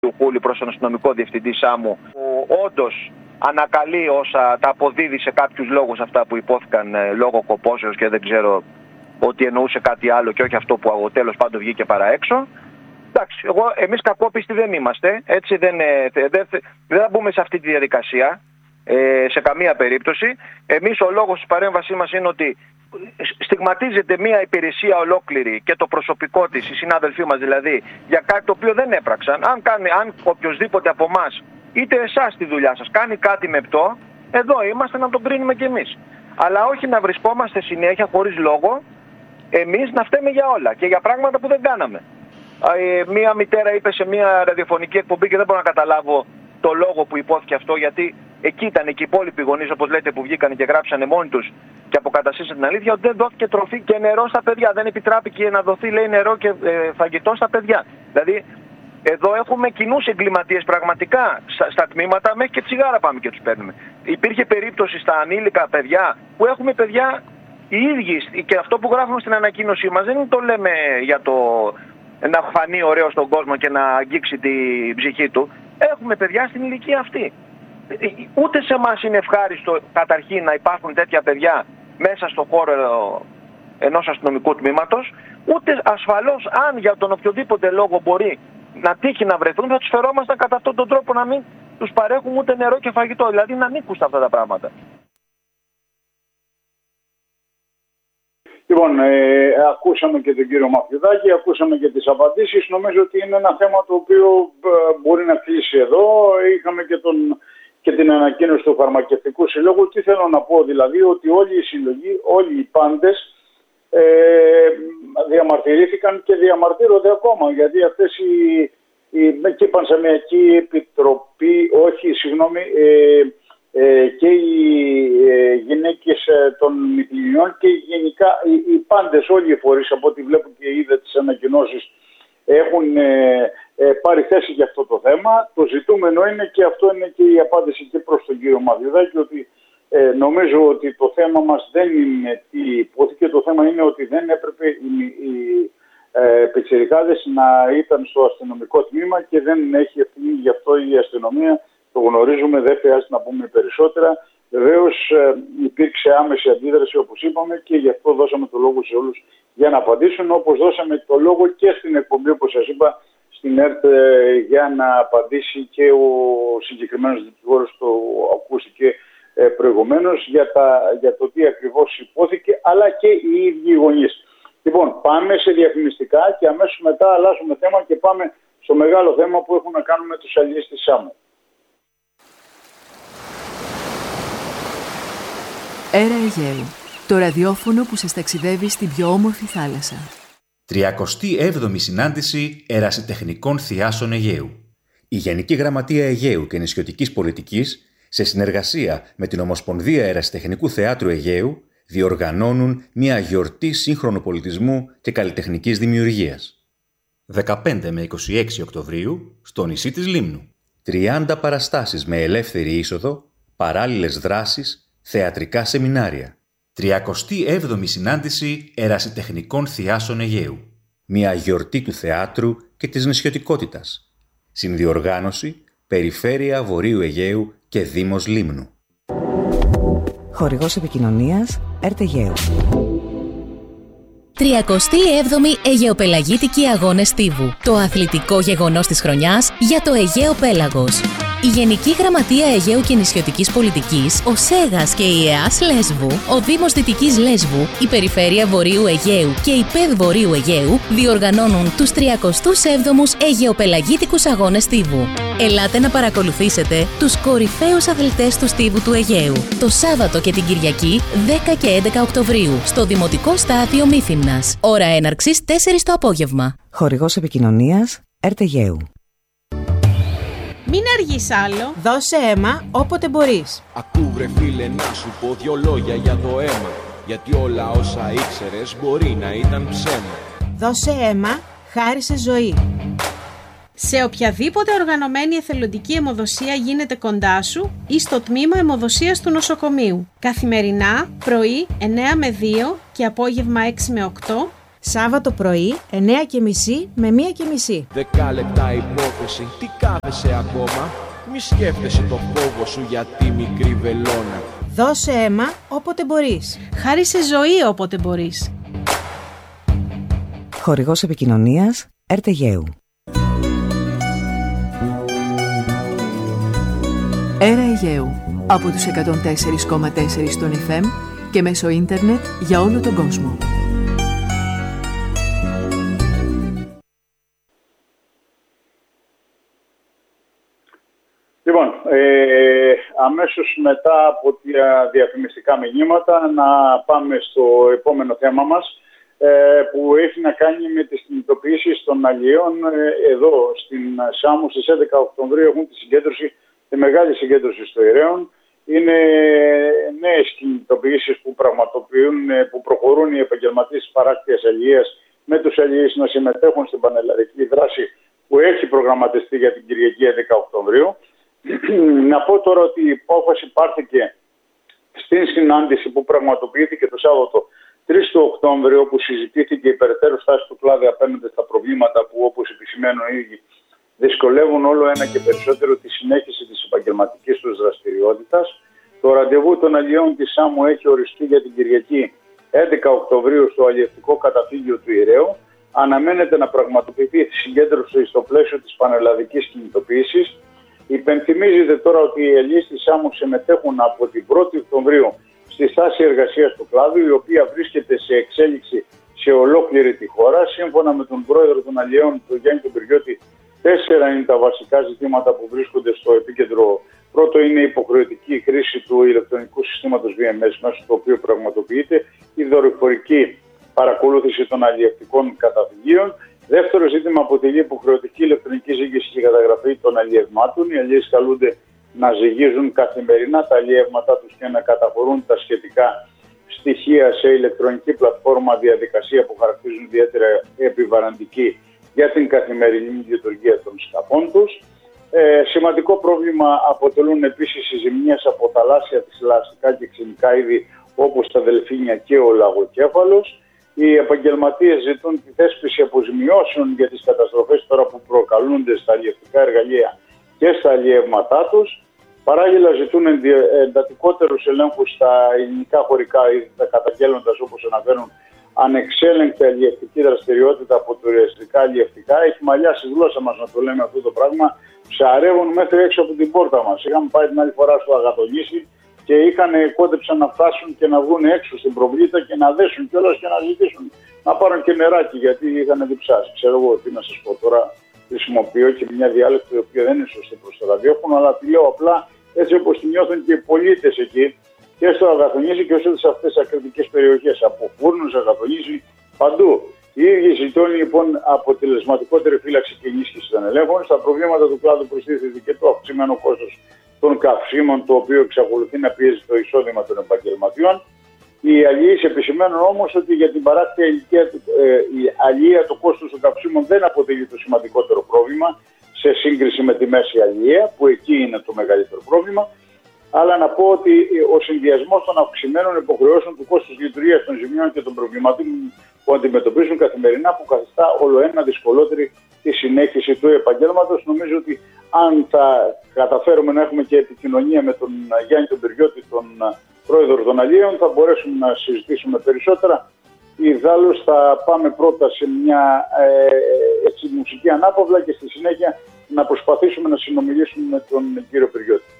του Κούλη προς τον αστυνομικό διευθυντή Σάμου, που όντως ανακαλεί όσα τα αποδίδει σε κάποιους λόγους αυτά που υπόθηκαν λόγω κοπόσεως και δεν ξέρω ότι εννοούσε κάτι άλλο και όχι αυτό που τέλος πάντων βγήκε παραέξω. Εντάξει, εμείς κακόπιστοι δεν είμαστε, έτσι δεν θα μπούμε σε αυτή τη διαδικασία σε καμία περίπτωση. Εμείς ο λόγος της παρέμβασής μας είναι ότι στιγματίζεται μια υπηρεσία ολόκληρη και το προσωπικό της, οι συνάδελφοί μας δηλαδή, για κάτι το οποίο δεν έπραξαν. Αν οποιοσδήποτε από εμάς, είτε εσάς στη δουλειά σας, κάνει κάτι μεπτό, εδώ είμαστε να τον κρίνουμε κι εμείς. Αλλά όχι να βρισκόμαστε συνέχεια χωρίς λόγο εμείς να φταίμε για όλα και για πράγματα που δεν κάναμε. Μία μητέρα είπε σε μία ραδιοφωνική εκπομπή και δεν μπορώ να καταλάβω το λόγο που υπόθηκε αυτό, γιατί εκεί ήταν και οι υπόλοιποι γονείς, όπως λέτε, που βγήκαν και γράψανε μόνοι τους και αποκαταστήσαν την αλήθεια, ότι δεν δόθηκε τροφή και νερό στα παιδιά. Δεν επιτράπηκε να δοθεί, λέει, νερό και φαγητό στα παιδιά. Δηλαδή, εδώ έχουμε κοινούς εγκληματίες πραγματικά στα τμήματα, μέχρι και τσιγάρα πάμε και τους παίρνουμε. Υπήρχε περίπτωση στα ανήλικα παιδιά που έχουμε παιδιά οι ίδιοι, και αυτό που γράφουμε στην ανακοίνωσή μας δεν το λέμε για το να φανεί ωραίο στον κόσμο και να αγγίξει την ψυχή του. Έχουμε παιδιά στην ηλικία αυτή. Ούτε σε εμάς είναι ευχάριστο καταρχήν να υπάρχουν τέτοια παιδιά μέσα στο χώρο ενός αστυνομικού τμήματος, ούτε ασφαλώς αν για τον οποιοδήποτε λόγο μπορεί να τύχει να βρεθούν, θα τους φερόμασταν κατά αυτόν τον τρόπο να μην τους παρέχουν ούτε νερό και φαγητό, δηλαδή να ανήκουν στα αυτά τα πράγματα. Λοιπόν, ακούσαμε και τον κύριο Μαφιουδάκη, ακούσαμε και τις απαντήσεις. Νομίζω ότι είναι ένα θέμα το οποίο μπορεί να κλείσει εδώ. Είχαμε και την ανακοίνωση του Φαρμακευτικού Συλλόγου. Τι θέλω να πω, δηλαδή, ότι όλοι οι συλλογοί, όλοι οι πάντες διαμαρτυρήθηκαν και διαμαρτύρονται ακόμα. Γιατί αυτές και η Πανσεμιακή Επιτροπή, και οι γυναίκες των Μυθιλιών και γενικά οι πάντες, όλοι οι φορείς, από ό,τι βλέπω και είδα τις ανακοινώσεις, έχουν πάρει θέση για αυτό το θέμα. Το ζητούμενο είναι, και αυτό είναι και η απάντηση και προς τον κύριο Μαδιουδάκη, ότι νομίζω ότι το θέμα μας δεν είναι τι υπόθηκε, το θέμα είναι ότι δεν έπρεπε οι πιτσιρικάδες να ήταν στο αστυνομικό τμήμα και δεν έχει ευθύνη γι' αυτό η αστυνομία. Το γνωρίζουμε, δεν χρειάζεται να πούμε περισσότερα. Βεβαίως υπήρξε άμεση αντίδραση, όπως είπαμε, και γι' αυτό δώσαμε το λόγο σε όλους για να απαντήσουν, όπως δώσαμε το λόγο και στην εκπομπή, όπως σας είπα, στην ΕΡΤ, για να απαντήσει και ο συγκεκριμένος δικηγόρος, το ακούστηκε προηγουμένως, για το τι ακριβώς υπόθηκε, αλλά και οι ίδιοι γονείς. Λοιπόν, πάμε σε διαφημιστικά και αμέσως μετά αλλάζουμε θέμα και πάμε στο μεγάλο θέμα που έχουν να κάνουν με τους αλληλείς της Σάμου. Έρα Αιγαίου, το ραδιόφωνο που σας ταξιδεύει στην πιο όμορφη θάλασσα. 37η συνάντηση ερασιτεχνικών θειάσεων Αιγαίου. Η Γενική Γραμματεία Αιγαίου και Νησιωτικής Πολιτικής, σε συνεργασία με την Ομοσπονδία Ερασιτεχνικού Θεάτρου Αιγαίου, διοργανώνουν μια γιορτή σύγχρονου πολιτισμού και καλλιτεχνικής δημιουργίας. 15 με 26 Οκτωβρίου, στο νησί της Λίμνου. 30 παραστάσεις με ελεύθερη είσοδο, παράλληλες δράσεις, θεατρικά σεμινάρια. 37η συνάντηση ερασιτεχνικών θειάσεων Αιγαίου. Μια γιορτή του θεάτρου και της νησιωτικότητας. Συνδιοργάνωση, Περιφέρεια Βορείου Αιγαίου και Δήμος Λίμνου. Χορηγός επικοινωνίας ΕΡΤ Αιγαίου. 37η Αιγαιοπελαγίτικοι Αγώνες Στίβου. Το αθλητικό γεγονός της χρονιάς για το Αιγαίο Πέλαγος. Η Γενική Γραμματεία Αιγαίου και Νησιωτικής Πολιτικής, ο ΣΕΓΑΣ και η ΕΑΣ Λέσβου, ο Δήμος Δυτικής Λέσβου, η Περιφέρεια Βορείου Αιγαίου και η ΠΕΔ Βορείου Αιγαίου διοργανώνουν τους 37ους Αιγαιοπελαγίτικους Αγώνες Στίβου. Ελάτε να παρακολουθήσετε τους κορυφαίους αθλητές του στίβου του Αιγαίου. Το Σάββατο και την Κυριακή 10 και 11 Οκτωβρίου στο Δημοτικό Στάδιο Μύθυμνας. Ώρα έναρξης 4 το απόγευμα. Χορηγός επικοινωνίας ΕΡΤ Αιγαίου. Μην αργείς άλλο, δώσε αίμα όποτε μπορείς. Ακού βρε φίλε να σου πω δυο λόγια για το αίμα. Γιατί όλα όσα ήξερες μπορεί να ήταν ψέμα. Δώσε αίμα, χάρισε ζωή. Σε οποιαδήποτε οργανωμένη εθελοντική αιμοδοσία γίνεται κοντά σου ή στο τμήμα αιμοδοσίας του νοσοκομείου. Καθημερινά, πρωί 9 με 2 και απόγευμα 6 με 8, Σάββατο πρωί 9:30 με 1:30. 10 λεπτά υπόθεση, τι κάθεσαι ακόμα? Μη σκέφτεσαι το φόβο σου για τη μικρή βελόνα. Δώσε αίμα όποτε μπορείς. Χάρισε ζωή όποτε μπορείς. Χορηγός επικοινωνίας ΕΡΤ Αιγαίου. Έρα Αιγαίου από τους 104,4 στον FM και μέσω ίντερνετ για όλο τον κόσμο. Λοιπόν, αμέσως μετά από τα διαφημιστικά μηνύματα να πάμε στο επόμενο θέμα μας, που έχει να κάνει με τις κινητοποιήσεις των αλλιέων. Εδώ στην Σάμο στις 11 Οκτωβρίου έχουν τη μεγάλη συγκέντρωση στο Ειρέον. Είναι νέες κινητοποιήσεις που προχωρούν οι επαγγελματίες της παράκτειας αλλιείας με τους αλλιείς να συμμετέχουν στην πανελλαδική δράση που έχει προγραμματιστεί για την Κυριακή 11 Οκτωβρίου. Να πω τώρα ότι η υπόφαση πάρθηκε στην συνάντηση που πραγματοποιήθηκε το Σάββατο 3 του Οκτώβριου, όπου συζητήθηκε η περαιτέρω στάση του κλάδου απέναντι στα προβλήματα που, όπως επισημαίνουν οι ίδιοι, δυσκολεύουν όλο ένα και περισσότερο τη συνέχιση της επαγγελματικής τους δραστηριότητας. Το ραντεβού των αλλιέων της Σάμου έχει οριστεί για την Κυριακή 11 Οκτωβρίου στο αλλιευτικό καταφύγιο του Ειρέου. Αναμένεται να πραγματοποιηθεί η συγκέντρωση στο πλαίσιο της πανελλαδικής κινητοποίησης. Υπενθυμίζεται τώρα ότι οι αλλιείς της Σάμου συμμετέχουν από την 1η Οκτωβρίου στη στάση εργασίας του κλάδου, η οποία βρίσκεται σε εξέλιξη σε ολόκληρη τη χώρα. Σύμφωνα με τον πρόεδρο των αλλιέων, τον Γιάννη τον Πυριώτη, 4 είναι τα βασικά ζητήματα που βρίσκονται στο επίκεντρο. Πρώτο είναι η υποχρεωτική χρήση του ηλεκτρονικού συστήματος VMS, μέσω του οποίου πραγματοποιείται η δορυφορική παρακολούθηση των αλλιευτικών καταφυγίων. Δεύτερο ζήτημα αποτελεί υποχρεωτική ηλεκτρονική ζύγηση και καταγραφή των αλλιευμάτων. Οι αλλιείς καλούνται να ζυγίζουν καθημερινά τα αλλιεύματά τους και να καταφορούν τα σχετικά στοιχεία σε ηλεκτρονική πλατφόρμα, διαδικασία που χαρακτηρίζουν ιδιαίτερα επιβαρυντική για την καθημερινή λειτουργία των σκαφών τους. Σημαντικό πρόβλημα αποτελούν επίσης οι ζημιές από θαλάσσια, θηλαστικά και ξενικά είδη όπως τα δελφίνια και ο λαγοκέφαλος. Οι επαγγελματίες ζητούν τη θέσπιση αποζημιώσεων για τις καταστροφές τώρα που προκαλούνται στα αλλιευτικά εργαλεία και στα αλλιεύματά τους. Παράλληλα ζητούν εντατικότερους ελέγχους στα ελληνικά χωρικά είδη, καταγγέλλοντας, όπως αναφέρουν, ανεξέλεγκτη αλλιευτική δραστηριότητα από τουριστικά αλλιευτικά. Έχει μαλλιάσει η γλώσσα μας να το λέμε αυτό το πράγμα. Ψαρεύουν μέχρι έξω από την πόρτα μας. Είχαμε πάει την άλλη φορά στο Αγαθονήσι και κόντεψαν να φτάσουν και να βγουν έξω στην προβλήτα και να δέσουν κιόλας και να ζητήσουν να πάρουν και νεράκι, γιατί είχαν διψάσει. Ξέρω εγώ τι να σας πω τώρα. Χρησιμοποιώ και μια διάλεκτο η οποία δεν είναι σωστή προς το ραδιόφωνο, αλλά τη λέω απλά έτσι όπως τη νιώθουν και οι πολίτες εκεί και στο Αγαθονήσι και σε αυτές τις ακριτικές περιοχές. Από Φούρνους, Αγαθονήσι, παντού. Οι ίδιοι ζητούν λοιπόν αποτελεσματικότερη φύλαξη και ενίσχυση των ελέγχων. Στα προβλήματα του κλάδου προστίθεται και το αυξημένο κόστος των καυσίμων, το οποίο εξακολουθεί να πιέζει το εισόδημα των επαγγελματιών. Οι αλλιείς επισημαίνουν όμως ότι για την παράκτεια η αλλιεία το κόστος των καυσίμων δεν αποτελεί το σημαντικότερο πρόβλημα σε σύγκριση με τη μέση αλλιεία, που εκεί είναι το μεγαλύτερο πρόβλημα. Αλλά να πω ότι ο συνδυασμός των αυξημένων υποχρεώσεων του κόστους λειτουργίας των ζημιών και των προβλημάτων που αντιμετωπίζουν καθημερινά, που καθιστά όλο ένα δυσκολότερη τη συνέχιση του επαγγέλματος. Νομίζω ότι αν θα καταφέρουμε να έχουμε και επικοινωνία με τον Γιάννη τον Πυριώτη, τον πρόεδρο των αλλιέων, θα μπορέσουμε να συζητήσουμε περισσότερα. Ιδάλλως θα πάμε πρώτα σε μια μουσική ανάπαυλα και στη συνέχεια να προσπαθήσουμε να συνομιλήσουμε με τον κύριο Πυριώτη.